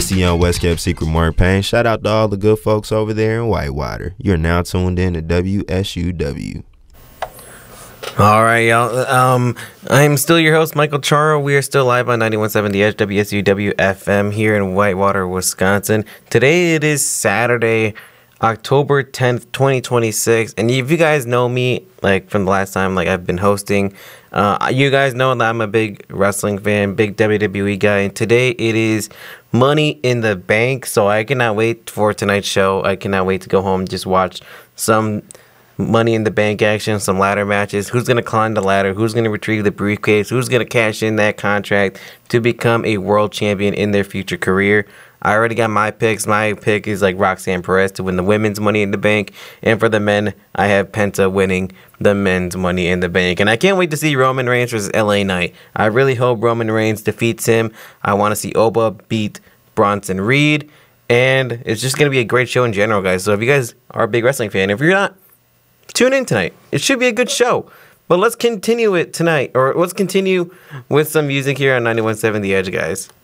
It's the Young West Kept Secret Mark Payne. Shout out to all the good folks over there in Whitewater. You're now tuned in to WSUW. All right, y'all. I'm still your host, Michael Charo. We are still live on 91.7 The Edge, WSUW FM here in Whitewater, Wisconsin. Today it is Saturday, October 10th, 2026. And if you guys know me, like from the last time, like I've been hosting, you guys know that I'm a big wrestling fan, big WWE guy. And today it is Money in the Bank. So I cannot wait for tonight's show. I cannot wait to go home and just watch some Money in the Bank action, some ladder matches. Who's going to climb the ladder? Who's going to retrieve the briefcase? Who's going to cash in that contract to become a world champion in their future career? I already got my picks. My pick is like Roxanne Perez to win the women's Money in the Bank. And for the men, I have Penta winning the men's Money in the Bank. And I can't wait to see Roman Reigns versus LA Knight. I really hope Roman Reigns defeats him. I want to see Oba beat Bronson Reed. And it's just going to be a great show in general, guys. So if you guys are a big wrestling fan, if you're not, tune in tonight. It should be a good show. But let's continue it tonight. Or let's continue with some music here on 91.7 The Edge, guys.